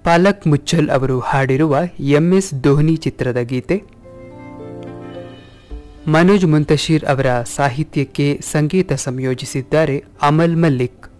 ಪಾಲಕ್ ಮುಚ್ಚಲ್ ಅವರು ಹಾಡಿರುವ MS ಧೋನಿ ಚಿತ್ರದ ಗೀತೆ. ಮನೋಜ್ ಮುಂತಶೀರ್ ಅವರ ಸಾಹಿತ್ಯಕ್ಕೆ ಸಂಗೀತ ಸಂಯೋಜಿಸಿದ್ದಾರೆ ಅಮಲ್ ಮಲ್ಲಿಕ್.